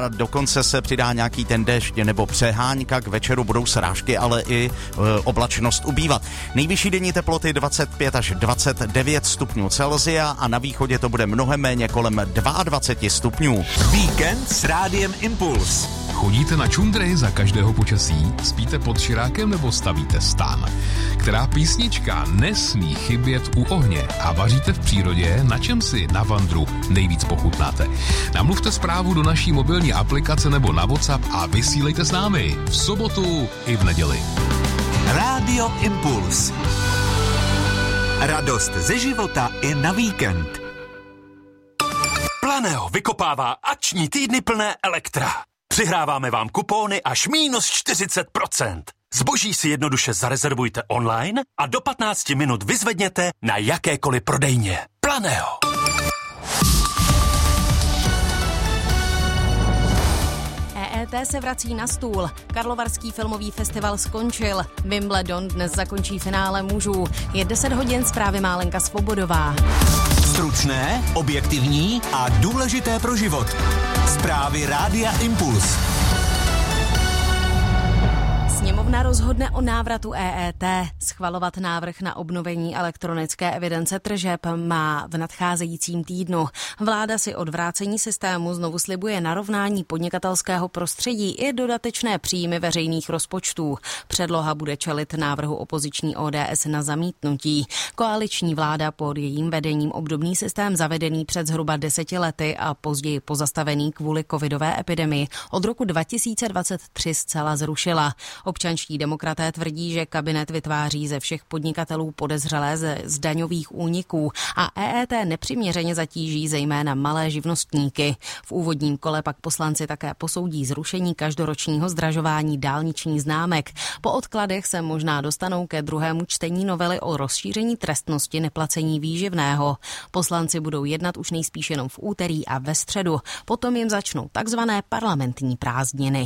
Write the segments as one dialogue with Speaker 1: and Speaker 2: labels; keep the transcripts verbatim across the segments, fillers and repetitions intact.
Speaker 1: a dokonce se přidá nějaký ten déšť nebo přeháňka, k večeru budou srážky, ale i e, oblačnost ubývat. Nejvyšší denní teploty dvacet pět až dvacet devět stupňů Celsia a na východě to bude mnohem méně, kolem dvacet dva stupňů.
Speaker 2: Víkend s Rádiem Impuls.
Speaker 3: Chodíte na čundry za každého počasí? Spíte pod širákem nebo stavíte stán? Která písnička nesmí chybět u ohně? A vaříte v přírodě? Na čem si na vandru nejvíc pochutnáte? Namluvte zprávu do naší mobilní aplikace nebo na WhatsApp a vysílejte s námi v sobotu i v neděli.
Speaker 2: Rádio Impuls. Radost ze života i na víkend. Planeo vykopává akční týdny plné elektra. Přihráváme vám kupóny až mínus čtyřicet procent. Zboží si jednoduše zarezervujte online a do patnácti minut vyzvedněte na jakékoliv prodejně. Planeo.
Speaker 4: E E T se vrací na stůl. Karlovarský filmový festival skončil. Wimbledon dnes zakončí finále mužů. Je deset hodin, zprávy má Lenka Svobodová.
Speaker 2: Stručné, objektivní a důležité pro život. Zprávy Rádia Impuls.
Speaker 4: Sněmovna rozhodne o návratu E E T. Schvalovat návrh na obnovení elektronické evidence tržeb má v nadcházejícím týdnu. Vláda si od vrácení systému znovu slibuje narovnání podnikatelského prostředí i dodatečné příjmy veřejných rozpočtů. Předloha bude čelit návrhu opoziční O D S na zamítnutí. Koaliční vláda pod jejím vedením obdobný systém zavedený před zhruba deseti lety a později pozastavený kvůli covidové epidemii od roku dva tisíce dvacet tři zcela zrušila. Občanští demokraté tvrdí, že kabinet vytváří ze všech podnikatelů podezřelé ze z daňových úniků a E E T nepřiměřeně zatíží zejména malé živnostníky. V úvodním kole pak poslanci také posoudí zrušení každoročního zdražování dálničních známek. Po odkladech se možná dostanou ke druhému čtení novely o rozšíření trestnosti neplacení výživného. Poslanci budou jednat už nejspíš jenom v úterý a ve středu. Potom jim začnou takzvané parlamentní prázdniny.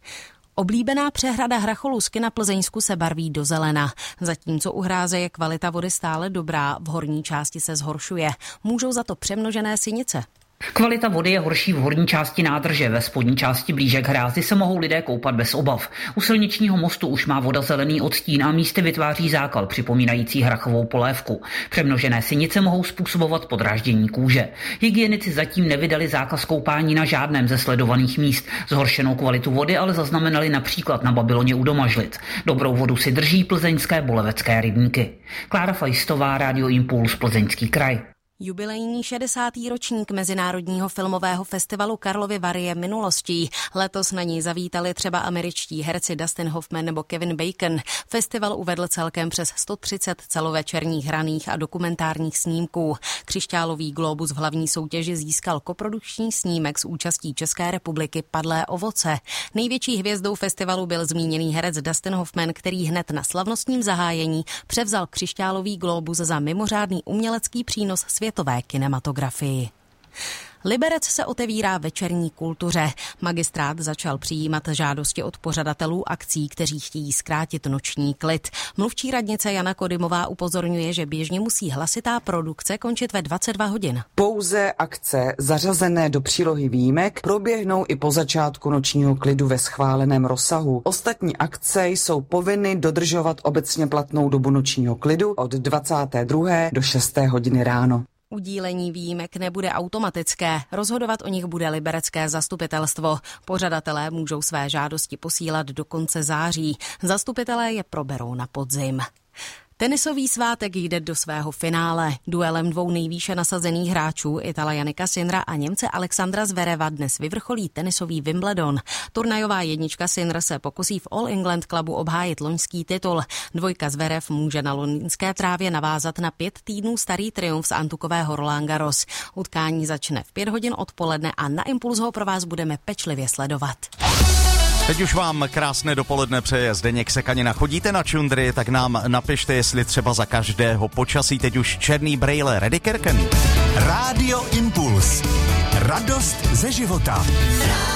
Speaker 4: Oblíbená přehrada Hracholusky na Plzeňsku se barví do zelena. Zatímco u hráze je kvalita vody stále dobrá, v horní části se zhoršuje. Můžou za to přemnožené sinice.
Speaker 5: Kvalita vody je horší v horní části nádrže, ve spodní části blíže k hrázi se mohou lidé koupat bez obav. U silničního mostu už má voda zelený odstín a místy vytváří zákal připomínající hrachovou polévku. Přemnožené sinice mohou způsobovat podráždění kůže. Hygienici zatím nevydali zákaz koupání na žádném ze sledovaných míst. Zhoršenou kvalitu vody ale zaznamenali například na Babyloně u Domažlic. Dobrou vodu si drží plzeňské Bolevecké rybníky. Klára Fajstová, Rádio Impuls, Plzeňský kraj.
Speaker 4: Jubilejní šedesátý ročník Mezinárodního filmového festivalu Karlovy Vary je minulostí. Letos na ní zavítali třeba američtí herci Dustin Hoffman nebo Kevin Bacon. Festival uvedl celkem přes sto třicet celovečerních hraných a dokumentárních snímků. Křišťálový glóbus v hlavní soutěži získal koprodukční snímek s účastí České republiky Padlé ovoce. Největší hvězdou festivalu byl zmíněný herec Dustin Hoffman, který hned na slavnostním zahájení převzal křišťálový glóbus za mimořádný umělecký přínos světové kinematografii. Liberec se otevírá večerní kultuře. Magistrát začal přijímat žádosti od pořadatelů akcí, kteří chtějí zkrátit noční klid. Mluvčí radnice Jana Kodymová upozorňuje, že běžně musí hlasitá produkce končit ve dvacet dva hodin.
Speaker 6: Pouze akce zařazené do přílohy výjimek proběhnou i po začátku nočního klidu ve schváleném rozsahu. Ostatní akce jsou povinny dodržovat obecně platnou dobu nočního klidu od dvacáté druhé do šesté hodiny ráno.
Speaker 4: Udílení výjimek nebude automatické, rozhodovat o nich bude liberecké zastupitelstvo. Pořadatelé můžou své žádosti posílat do konce září. Zastupitelé je proberou na podzim. Tenisový svátek jde do svého finále. Duelem dvou nejvýše nasazených hráčů, Itala Jannika Sinra a Němce Alexandra Zvereva, dnes vyvrcholí tenisový Wimbledon. Turnajová jednička Sinr se pokusí v All England Clubu obhájit loňský titul. Dvojka Zverev může na londýnské trávě navázat na pět týdnů starý triumf z antukového Roland Garros. Utkání začne v pět hodin odpoledne a na Impuls ho pro vás budeme pečlivě sledovat.
Speaker 1: Teď už vám krásné dopoledne přeje Zdeněk Sekanina. Chodíte na čundry, tak nám napište, jestli třeba za každého počasí. Teď už černý brejle. Ready Kirken.
Speaker 2: Rádio Impuls. Radost ze života.